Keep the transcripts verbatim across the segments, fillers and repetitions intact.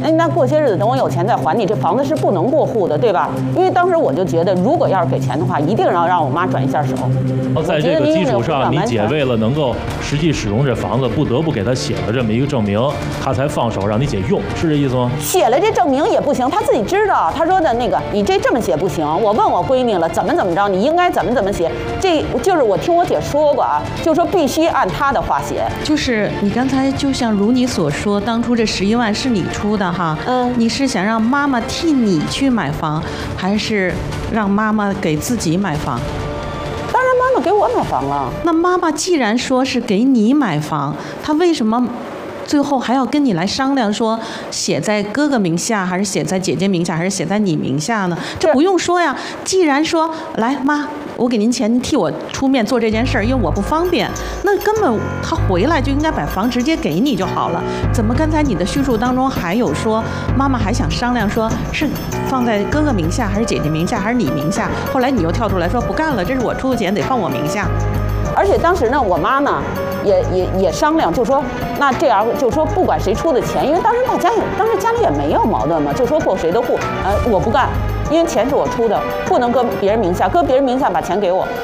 那那过些日子等我有钱再还你，这房子是不能过户的，对吧？因为当时我就觉得，如果要是给钱的话，一定要让我妈转一下手。 哦，在这个基础上，你姐为了能够实际使用这房子，不得不给她写了这么一个证明，她才放手让你姐用，是这意思吗？ 写了这证明也不行，她自己知道。她说的那个，你这这么写不行。我问我闺女了，怎么怎么着，你应该怎么怎么写。这就是我听我姐说过啊，就说必须按她的话写。 就是你刚才就像如你所说，当初这十一万是你出的哈， 嗯， 你是想让妈妈替你去买房，还是让妈妈给自己买房？ 当然，妈妈给我买房了。 那妈妈既然说是给你买房，她为什么最后还要跟你来商量说写在哥哥名下，还是写在姐姐名下，还是写在你名下呢？这不用说呀。既然说来妈，我给您钱，您替我出面做这件事儿，因为我不方便，那根本他回来就应该把房直接给你就好了。怎么刚才你的叙述当中还有说妈妈还想商量说是放在哥哥名下，还是姐姐名下，还是你名下？后来你又跳出来说不干了，这是我出的钱，得放我名下。 而且当时呢，我妈呢也也也商量，就说那这样就说不管谁出的钱，因为当时大家也当时家里也没有矛盾嘛，就说过谁的户，呃，我不干，因为钱是我出的，不能搁别人名下，搁别人名下把钱给我。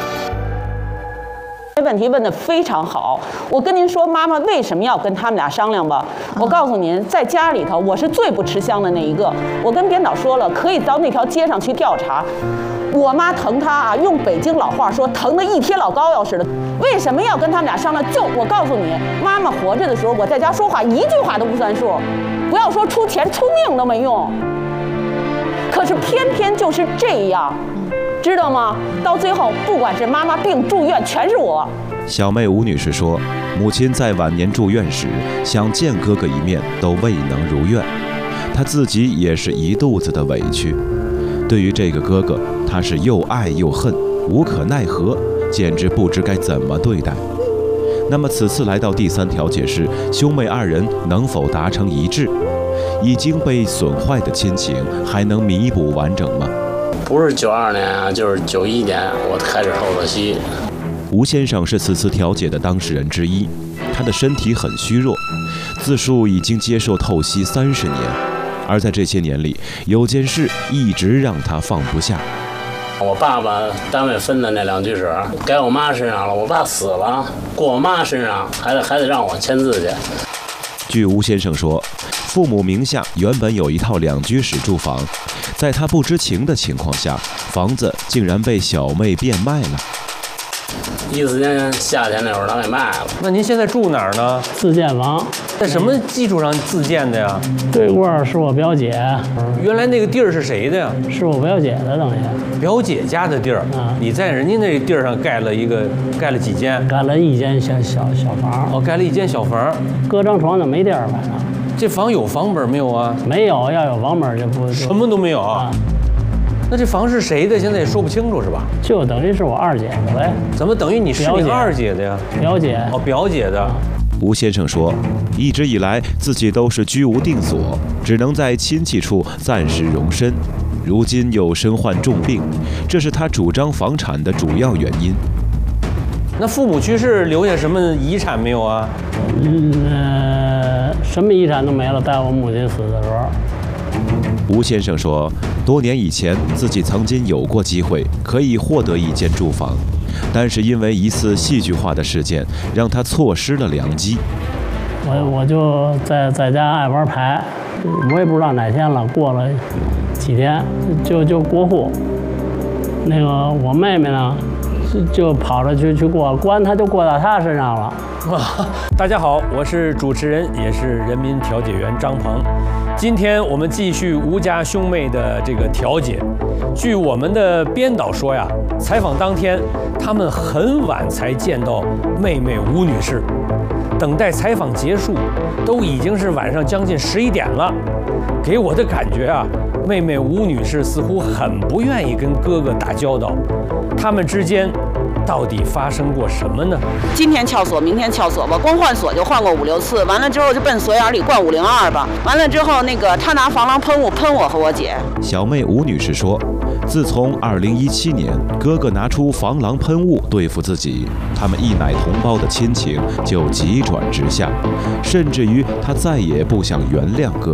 这问题问得非常好，我跟您说，妈妈为什么要跟他们俩商量吧？我告诉您，在家里头我是最不吃香的那一个。我跟编导说了，可以到那条街上去调查。我妈疼他啊，用北京老话说，疼得一贴老膏药似的。为什么要跟他们俩商量？就我告诉你，妈妈活着的时候，我在家说话一句话都不算数，不要说出钱，出命都没用。可是偏偏就是这样，知道吗？到最后，不管是妈妈病住院，全是我。 小妹吴女士说，母亲在晚年住院时，想见哥哥一面都未能如愿，她自己也是一肚子的委屈。对于这个哥哥，她是又爱又恨，无可奈何，简直不知该怎么对待。那么此次来到第三调解室，兄妹二人能否达成一致？已经被损坏的亲情还能弥补完整吗？ 不是九二年啊，就是九一年，我开始后头息。 吴先生是此次调解的当事人之一，他的身体很虚弱，自述已经接受透析三十年，而在这些年里，有件事一直让他放不下。 我爸爸单位分的那两居室改我妈身上了，我爸死了，过我妈身上，还得还得让我签字去。 据吴先生说，父母名下原本有一套两居室住房，在他不知情的情况下，房子竟然被小妹变卖了。 一四年夏天那会儿，他给卖了。 那您现在住哪儿呢？ 自建房。 在什么基础上自建的呀？ 对过是我表姐。 原来那个地儿是谁的呀？ 是我表姐的，等于。 表姐家的地儿。 啊。 你在人家那地儿上盖了一个，盖了几间？ 盖了一间小小小房。 哦，盖了一间小房。 搁张床就没地儿，反正。 这房有房本没有啊？ 没有，要有房本就不。 什么都没有啊。那这房是谁的？现在也说不清楚是吧？ 就等于是我二姐的呗。 怎么等于你是你二姐的呀？ 表姐。 哦，表姐的。 吴先生说，一直以来自己都是居无定所，只能在亲戚处暂时容身，如今又身患重病，这是他主张房产的主要原因。 那父母去世留下什么遗产没有啊？ 嗯，呃，什么遗产都没了，在我母亲死的时候。 吴先生说，多年以前自己曾经有过机会可以获得一间住房，但是因为一次戏剧化的事件，让他错失了良机。 我我就在在家爱玩牌，我也不知道哪天了，过了几天就就过户。那个我妹妹呢，就跑着去去过，过完她就过到她身上了。 大家好，我是主持人，也是人民调解员张鹏。今天我们继续吴家兄妹的这个调解。据我们的编导说呀，采访当天他们很晚才见到妹妹吴女士，等待采访结束，都已经是晚上将近十一点了。给我的感觉啊，妹妹吴女士似乎很不愿意跟哥哥打交道，他们之间到底发生过什么呢？ 今天撬锁，明天撬锁吧，光换锁就换过五六次，完了之后就奔锁眼里灌五零二吧，完了之后那个他拿防狼喷雾喷我和我姐。 小妹吴女士说，自从二零一七年哥哥拿出防狼喷雾对付自己，他们一奶同胞的亲情就急转直下，甚至于她再也不想原谅哥哥。